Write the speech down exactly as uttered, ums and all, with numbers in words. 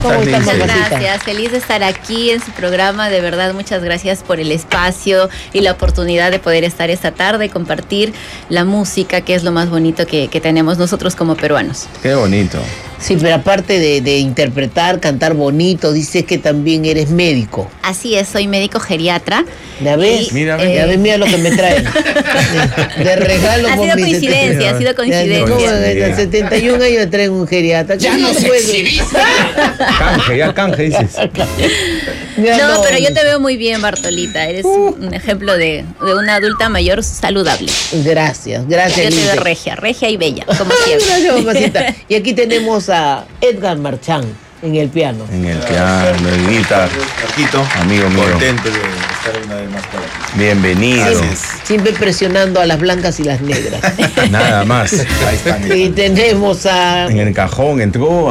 ¿Cómo está, Muchas mamacita? gracias, feliz de estar aquí en su programa, de verdad muchas gracias por el espacio y la oportunidad de poder estar esta tarde y compartir la música, que es lo más bonito que, que tenemos nosotros como peruanos. Qué bonito. Sí, pero aparte de, de interpretar, cantar bonito, dices que también eres médico. Así es, soy médico geriatra. ¿Ya ves? Y, Mira, Ya eh, ves, mira lo que me traen. De, de regalo. Ha por sido mis coincidencia, ha sido setenta- ¿Cómo? coincidencia. A setenta y un años me traen un geriatra. Ya ¿Cómo nos puede? exhibiste. Canje, ya canje, dices. Ya No, pero yo te veo muy bien, Bartolita. Eres un ejemplo de, de una adulta mayor saludable. Gracias, gracias. Yo te Lince. veo regia, regia y bella, como Gracias, siempre. mamacita. Y aquí tenemos a Edgar Marchán en el piano. En el piano, en guitarra. Marquito, Amigo mío. contento de estar una vez más por aquí. Bienvenido. Así es. Siempre presionando a las blancas y las negras. Nada más. Ahí están. Y tenemos a En el cajón entró